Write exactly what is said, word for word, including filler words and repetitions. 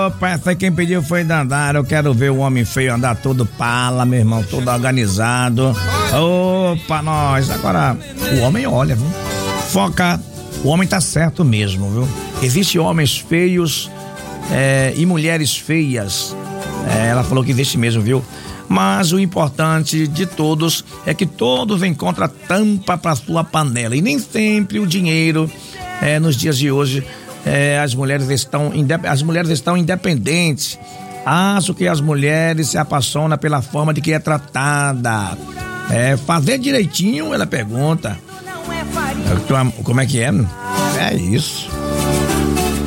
Opa, essa quem pediu foi Dandara. Eu quero ver o homem feio andar todo pala, meu irmão, todo organizado. Opa, nós. Agora, o homem olha, viu? Foca, o homem tá certo mesmo, viu? Existem homens feios é, e mulheres feias. É, ela falou que existe mesmo, viu? Mas o importante de todos é que todos encontram a tampa para sua panela. E nem sempre o dinheiro, é, nos dias de hoje, é, as mulheres estão as mulheres estão independentes. Acho que as mulheres se apaixonam pela forma de que é tratada. É, fazer direitinho, ela pergunta. Como é que é? É isso.